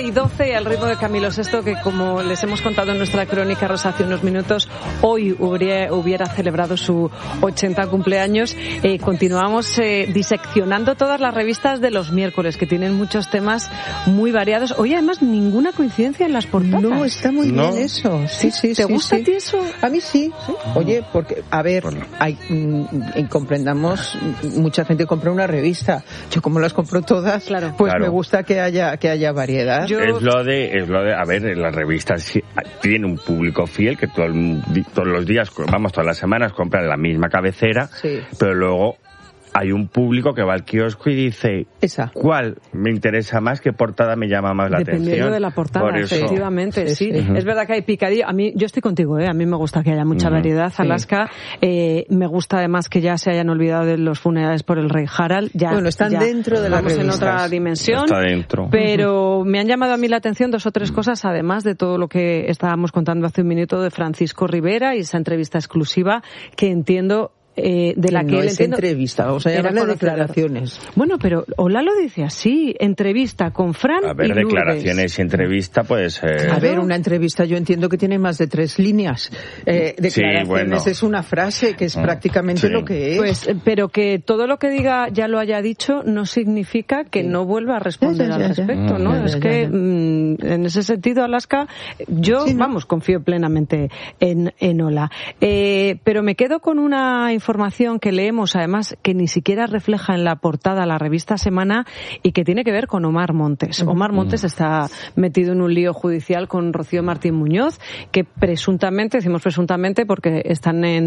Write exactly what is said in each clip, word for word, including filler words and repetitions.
y doce al ritmo de Camilo Sesto, que como les hemos contado en nuestra crónica rosa hace unos minutos, hoy hubiera, hubiera celebrado su ochenta cumpleaños. Eh, continuamos eh, diseccionando todas las revistas de los miércoles, que tienen muchos temas muy variados. Hoy además ninguna coincidencia en las portadas. No, está muy ¿No? bien eso. Sí, sí, ¿Te sí, gusta sí. a ti eso? A mí sí. ¿Sí? Oye, porque, a ver, Bueno. hay, mm, y comprendamos, mucha gente compra una revista. Yo como las compro todas, Claro. pues Claro. me gusta que haya que haya variedad. Yo- Es lo de, es lo de, a ver, las revistas sí, tienen un público fiel que todo el- todos los días, vamos, todas las semanas compran la misma cabecera, Sí. pero luego hay un público que va al kiosco y dice, Esa. ¿cuál me interesa más? ¿Qué portada me llama más la Dependiendo atención? de la portada, Por eso, efectivamente, sí. Sí, sí. Es verdad que hay picadillo. A mí, yo estoy contigo, ¿eh? A mí me gusta que haya mucha Ujú. variedad. Sí. Alaska, eh, me gusta además que ya se hayan olvidado de los funerales por el rey Harald. Ya, Bueno, están ya dentro de las vamos en revistas. otra dimensión. Está dentro. Pero me han llamado a mí la atención dos o tres cosas, además de todo lo que estábamos contando hace un minuto de Francisco Rivera y esa entrevista exclusiva que entiendo eh, de la que, no él es entiendo entrevista, vamos a era llamarle conocedor. declaraciones. Bueno, pero Ola lo dice así, entrevista con Fran A ver, y Lourdes. declaraciones y entrevista, pues... Eh, A ver, una entrevista yo entiendo que tiene más de tres líneas. Eh, declaraciones bueno. es una frase que es Mm, prácticamente sí. lo que es. Pues, eh, pero que todo lo que diga ya lo haya dicho no significa que Sí. no vuelva a responder Ya, ya, al ya, ya. respecto, ¿no? Ya, ya, es ya, que ya. mm, en ese sentido, Alaska, yo, Sí, ¿no? vamos, confío plenamente en, en Ola. Eh, pero me quedo con una información que leemos, además, que ni siquiera refleja en la portada la revista Semana y que tiene que ver con Omar Montes. Omar Montes está metido en un lío judicial con Rocío Martín Muñoz, que presuntamente, decimos presuntamente porque están en,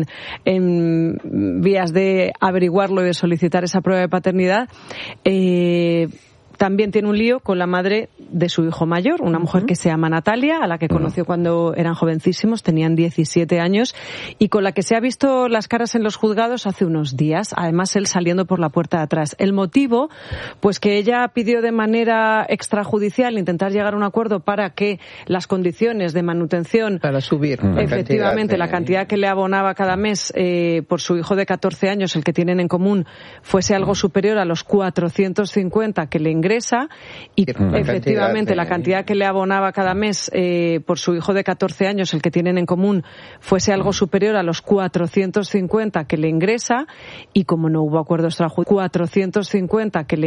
en vías de averiguarlo y de solicitar esa prueba de paternidad, eh, también tiene un lío con la madre de su hijo mayor, una mujer que se llama Natalia, a la que conoció cuando eran jovencísimos, tenían diecisiete años, y con la que se ha visto las caras en los juzgados hace unos días, además él saliendo por la puerta de atrás. El motivo, pues que ella pidió de manera extrajudicial intentar llegar a un acuerdo para que las condiciones de manutención, Para subir. la efectivamente, cantidad la de- cantidad que le abonaba cada mes eh, por su hijo de catorce años, el que tienen en común, fuese algo superior a los cuatrocientos cincuenta que le ingresa y Sí, la efectivamente cantidad de- la cantidad que le abonaba cada mes eh, por su hijo de catorce años, el que tienen en común, fuese algo superior a los cuatrocientos cincuenta que le ingresa y como no hubo acuerdo extrajudicial, cuatrocientos cincuenta que le